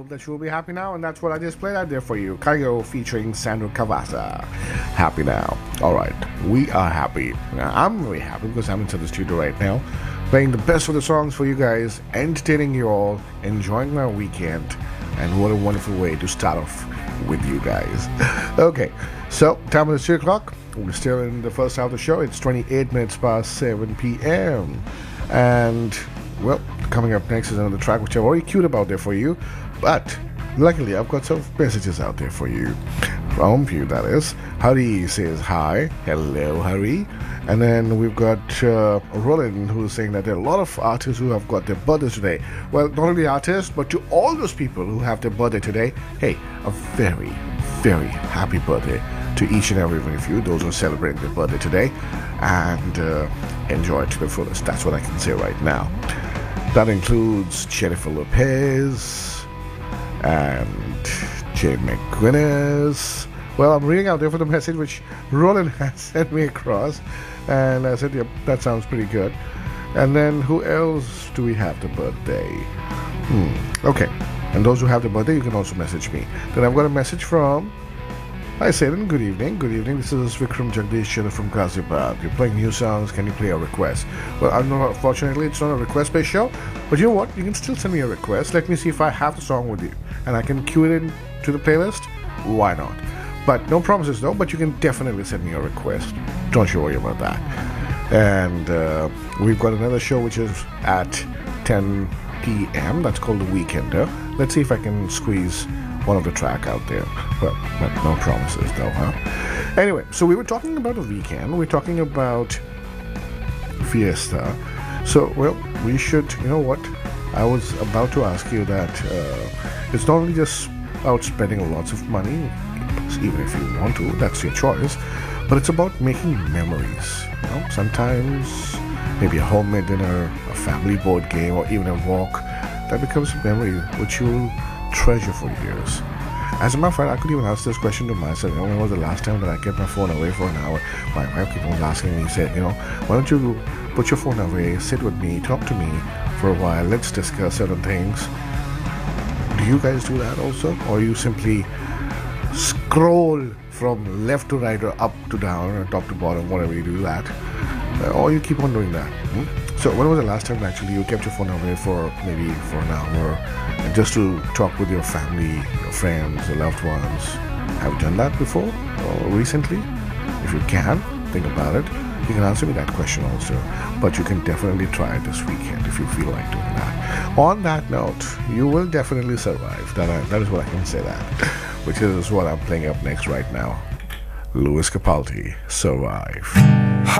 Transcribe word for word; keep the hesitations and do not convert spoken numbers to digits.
hope that you will be happy now, and that's what I just played out there for you. Kaigo featuring Sandro Cavazza. Happy now. Alright, we are happy. Now, I'm very happy because I'm into the studio right now, playing the best of the songs for you guys, entertaining you all, enjoying my weekend, and what a wonderful way to start off with you guys. Okay, so time is three o'clock. We're still in the first half of the show. It's twenty-eight minutes past seven p.m. And, well, coming up next is another track which I've already queued up out there for you. But, luckily, I've got some messages out there for you. From you, that is. Hari says hi. Hello, Hari. And then we've got uh, Roland, who's saying that there are a lot of artists who have got their birthdays today. Well, not only artists, but to all those people who have their birthday today, hey, a very, very happy birthday to each and every one of you, those who are celebrating their birthday today, and uh, enjoy it to the fullest. That's what I can say right now. That includes Jennifer Lopez and Jay McGuinness. Well, I'm reading out there for the message which Roland has sent me across, and I said, yep, that sounds pretty good. And then who else do we have the birthday? Hmm, okay. And those who have the birthday, you can also message me. Then I've got a message from, hi Satan, good evening, good evening. This is Vikram Jagdish from Ghaziabad. You're playing new songs, can you play a request? Well, unfortunately, it's not a request-based show, but you know what? You can still send me a request. Let me see if I have the song with you, and I can cue it in to the playlist. Why not? But no promises though, but you can definitely send me a request. Don't you worry about that. And uh, we've got another show which is at ten p.m. That's called The Weekender. Let's see if I can squeeze one of the track out there. Well, but no promises though, huh? Anyway, so we were talking about a weekend. We're talking about Fiesta. So, well, we should, you know what? I was about to ask you that uh, it's not only just about spending lots of money, even if you want to, that's your choice, but it's about making memories. You know, sometimes maybe a homemade dinner, a family board game, or even a walk that becomes a memory which you'll treasure for years. As a matter of fact, I could even ask this question to myself. You know, when was the last time that I kept my phone away for an hour? My wife kept on asking me, said, you know, why don't you put your phone away, sit with me, talk to me for a while, let's discuss certain things. Do you guys do that also? Or you simply scroll from left to right or up to down or top to bottom, whatever you do that, uh, or you keep on doing that? Hmm? So when was the last time actually you kept your phone away for maybe for an hour and just to talk with your family, your friends, your loved ones? Have you done that before or recently? If you can, think about it. You can answer me that question also, but you can definitely try it this weekend if you feel like doing that. On that note, you will definitely survive. That, I, that is what I can say that. Which is what I'm playing up next right now. Lewis Capaldi, Survive.